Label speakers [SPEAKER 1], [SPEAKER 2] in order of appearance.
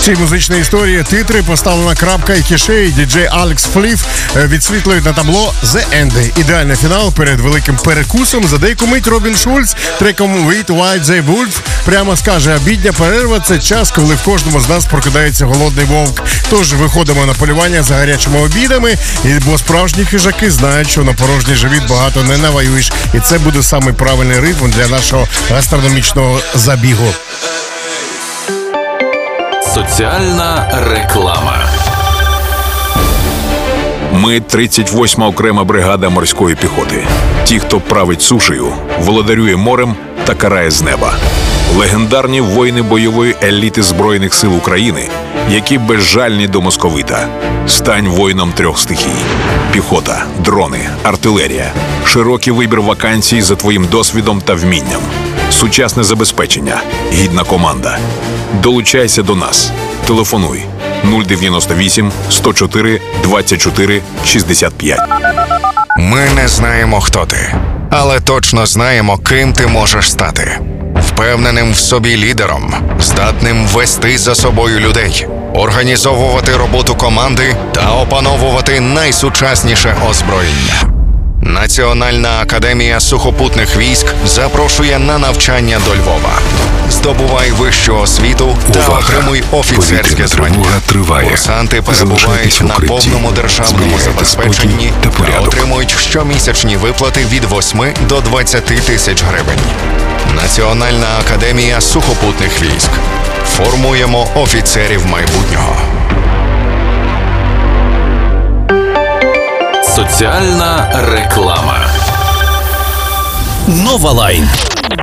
[SPEAKER 1] В цій музичній історії титри, поставлена крапка і кішей, діджей Алекс Фліф відсвітлюють на табло «The End». Ідеальний фінал перед великим перекусом. За деяку мить Робін Шульц треком «With White the Wolf» прямо скаже: обідня перерва – це час, коли в кожному з нас прокидається голодний вовк. Тож виходимо на полювання за гарячими обідами, бо справжні хижаки знають, що на порожній живіт багато не навоюєш. І це буде самий правильний ритм для нашого гастрономічного забігу.
[SPEAKER 2] Соціальна реклама.
[SPEAKER 3] Ми 38-ма окрема бригада морської піхоти. Ті, хто править сушею, володарює морем та карає з неба. Легендарні воїни бойової еліти Збройних сил України, які безжальні до московита. Стань воїном 3 стихій. Піхота, дрони, артилерія. Широкий вибір вакансій за твоїм досвідом та вмінням. Сучасне забезпечення. Гідна команда. Долучайся до нас. Телефонуй 098 104 24 65.
[SPEAKER 4] Ми не знаємо, хто ти, але точно знаємо, ким ти можеш стати. Впевненим в собі лідером, здатним вести за собою людей, організовувати роботу команди та опановувати найсучасніше озброєння. Національна академія сухопутних військ запрошує на навчання до Львова. Здобувай вищу освіту та отримуй офіцерське звання. Курсанти перебувають на повному державному забезпеченні та отримують щомісячні виплати від 8 до 20 тисяч гривень. Національна академія сухопутних військ. Формуємо офіцерів майбутнього.
[SPEAKER 2] Соціальна реклама.
[SPEAKER 5] Нова Лайн.